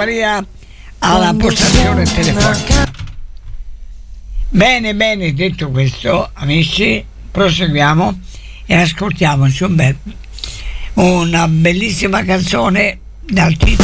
Maria alla postazione telefonica. Bene, detto questo, amici, proseguiamo e ascoltiamo una bellissima canzone dal titolo